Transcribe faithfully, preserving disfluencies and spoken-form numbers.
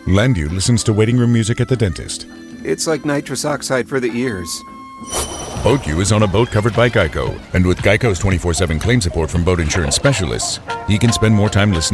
Landu listens to waiting room music at the dentist. It's like nitrous oxide for the ears. BoatU is on a boat covered by Geico. And with Geico's twenty-four seven claim support from boat insurance specialists, he can spend more time listening